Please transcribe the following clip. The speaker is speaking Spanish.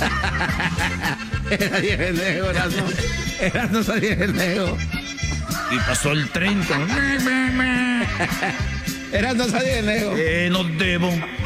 Era 10 pendejos, era no sabía pendejo. Y pasó el tren con... Era no sabía pendejo. Nos debo